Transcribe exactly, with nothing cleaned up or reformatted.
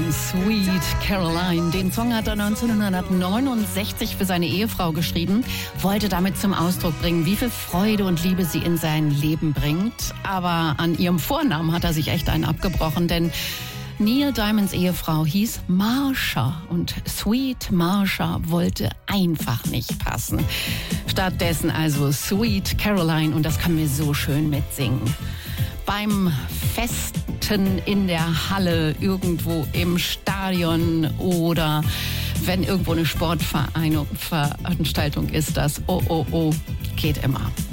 Sweet Caroline. Den Song hat er neunzehnhundertneunundsechzig für seine Ehefrau geschrieben, wollte damit zum Ausdruck bringen, wie viel Freude und Liebe sie in sein Leben bringt. Aber an ihrem Vornamen hat er sich echt einen abgebrochen, denn Neil Diamonds Ehefrau hieß Marsha und Sweet Marsha wollte einfach nicht passen. Stattdessen also Sweet Caroline, und das kann mir so schön mitsingen. Beim Festen in der Halle, irgendwo im Stadion oder wenn irgendwo eine Sportveranstaltung ist, das oh oh oh geht immer.